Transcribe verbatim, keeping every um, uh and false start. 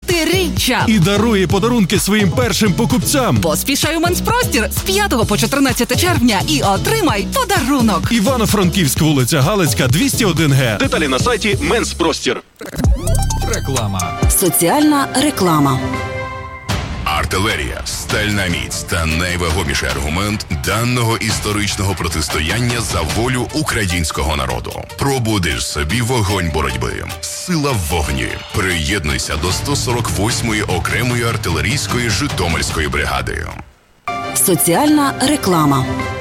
п'ятиріччя. І дарує подарунки своїм першим покупцям. Поспішай у Менспростір з п'ятого по чотирнадцяте червня і отримай подарунок. Івано-Франківськ, вулиця Галицька, двісті один ге. Деталі на сайті Менспростір. Реклама. Соціальна реклама. Артилерія, стальна міць та найвагоміший аргумент даного історичного протистояння за волю українського народу. Пробудиш собі вогонь боротьби. Сила в вогні. Приєднуйся до сто сорок восьмої окремої артилерійської Житомирської бригади. Соціальна реклама.